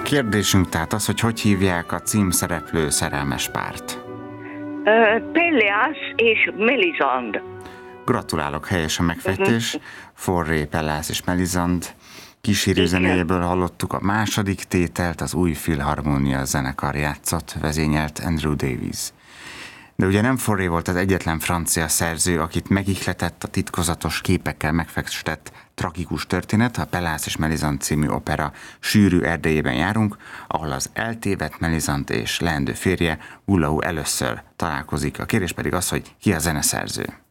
Kérdésünk tehát az, hogy hívják a címszereplő szerelmes párt. Pelleas és Melisande. Gratulálok, helyes a megfejtés. Forré, Pelleas és Melisande kísérő zenéjéből hallottuk a második tételt, az új filharmónia zenekar játszott, vezényelt Andrew Davies. De ugye nem Forré volt az egyetlen francia szerző, akit megihletett a titkozatos képekkel megfestett tragikus történet. A Pelleas és Melisande című opera sűrű erdejében járunk, ahol az eltévedt Melisande és leendő férje Gullau először találkozik. A kérdés pedig az, hogy ki a zeneszerző.